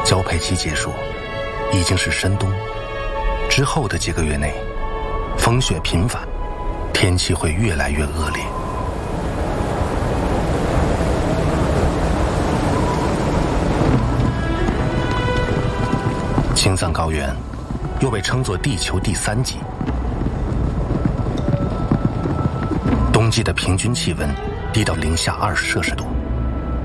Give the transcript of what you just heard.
交配期结束，已经是深冬。之后的几个月内，风雪频繁，天气会越来越恶劣。青藏高原又被称作地球第3极。冬季的平均气温低到零下20摄氏度，